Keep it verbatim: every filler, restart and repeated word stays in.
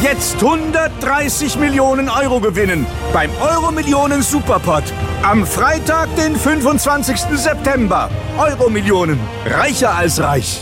Jetzt hundertdreißig Millionen Euro gewinnen beim Euro-Millionen Superpot. Am Freitag, den fünfundzwanzigsten September. Euro-Millionen. Reicher als reich.